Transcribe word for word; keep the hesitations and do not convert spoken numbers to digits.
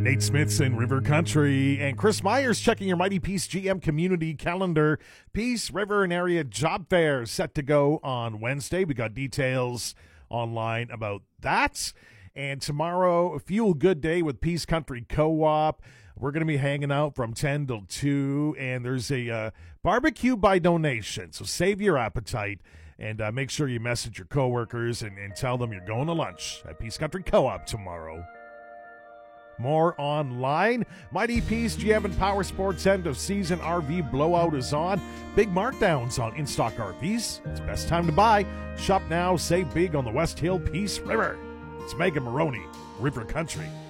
Nate Smith's in River Country, and Chris Myers checking your Mighty Peace G M community calendar. Peace River and area job fairs set to go on Wednesday. We got details online about that. And tomorrow, a Fuel Good Day with Peace Country Co-op. We're going to be hanging out from ten till two, and there's a uh, barbecue by donation. So save your appetite, and uh, make sure you message your coworkers and, and tell them you're going to lunch at Peace Country Co-op tomorrow. More online. Mighty Peace G M and Power Sports end of season R V blowout is on. Big markdowns on in-stock R Vs. It's the best time to buy. Shop now, save big on the West Hill Peace River. It's Megan Maroney, River Country.